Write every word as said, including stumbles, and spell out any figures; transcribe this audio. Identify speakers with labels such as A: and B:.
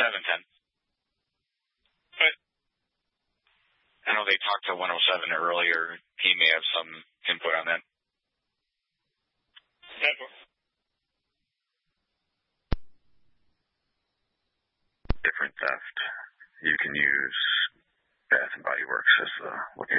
A: seven ten.
B: But
A: I know they talked to one oh seven earlier. He may have some input on that.
B: Never.
C: Different theft. You can use Bath and Body Works as the location.